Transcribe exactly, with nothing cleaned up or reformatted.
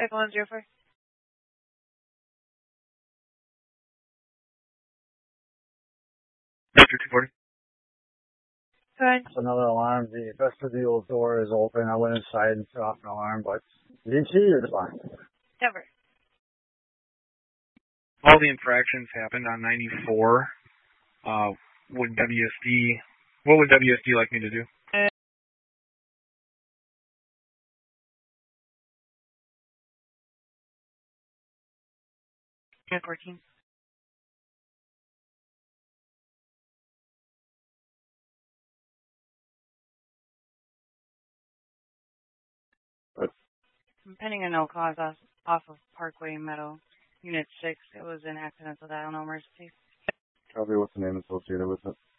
Echo one zero four. Victor two forty. Go ahead. That's another alarm. The vestibule door is open. I went inside and set off an alarm, but you didn't see it or fine. Never. All the infractions happened on ninety-four. Uh, would W S D, what would W S D like me to do? fourteen. Pending a no cause off, off of Parkway Meadow, Unit six. It was an accidental dial, no emergency. Copy, what's the name associated with it?